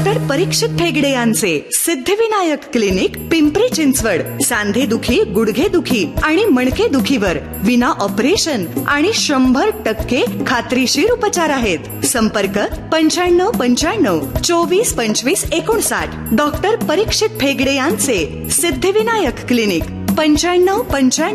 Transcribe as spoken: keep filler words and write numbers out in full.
Doctor परीक्षित फेगडे यांचे Siddhivinayak clinic, Pimpri Chinchwad. सांधे दुखी, गुडघे दुखी आणि मणके दुखीवर विना ऑपरेशन आणि शंभर टक्के खात्रीशीर उपचार आहेत. संपर्क पंच्याण्णव पंच्याण्णव चोवीस पंचवीस एकोणसाठ. डॉक्टर परीक्षित फेगडे यांचे सिद्धिविनायक क्लिनिक, पंच्याण्णव पंच्याण्णव